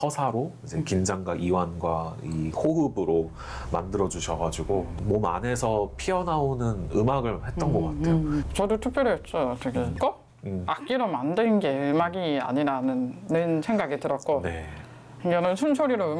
서사로 이제 긴장과 이완과 이 호흡으로 만들어 주셔가지고 몸 안에서 피어나오는 음악을 했던 것 같아요. 저도 특별히 했죠. 되게 악기로 만든 게 음악이 아니라는 생각이 들었고 네. 이거는 숨소리로